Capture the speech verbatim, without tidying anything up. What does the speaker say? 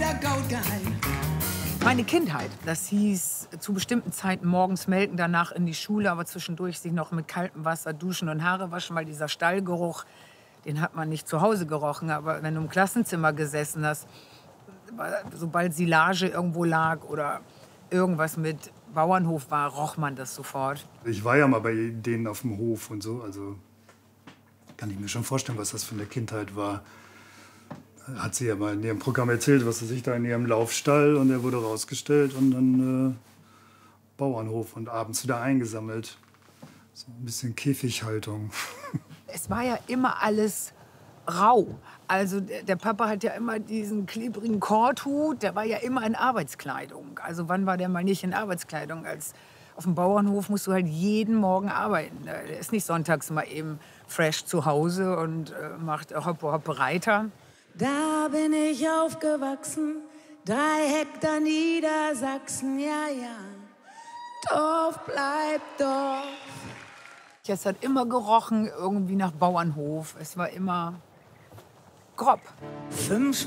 Meine Kindheit, das hieß zu bestimmten Zeiten morgens melken, danach in die Schule, aber zwischendurch sich noch mit kaltem Wasser duschen und Haare waschen, weil dieser Stallgeruch, den hat man nicht zu Hause gerochen. Aber wenn du im Klassenzimmer gesessen hast, sobald Silage irgendwo lag oder irgendwas mit Bauernhof war, roch man das sofort. Ich war ja mal bei denen auf dem Hof und so, also kann ich mir schon vorstellen, was das für eine Kindheit war. Hat sie ja mal in ihrem Programm erzählt, was sie sich da in ihrem Laufstall und der wurde rausgestellt und dann äh, Bauernhof und abends wieder eingesammelt. So ein bisschen Käfighaltung. Es war ja immer alles rau. Also der, der Papa hat ja immer diesen klebrigen Korthut, der war ja immer in Arbeitskleidung. Also wann war der mal nicht in Arbeitskleidung? Als auf dem Bauernhof musst du halt jeden Morgen arbeiten. Der ist nicht sonntags mal eben fresh zu Hause und äh, macht Hoppe Hoppe Reiter. Da bin ich aufgewachsen, drei Hektar Niedersachsen, ja, ja. Dorf bleibt Dorf. Es hat immer gerochen irgendwie nach Bauernhof. Es war immer grob. Fünf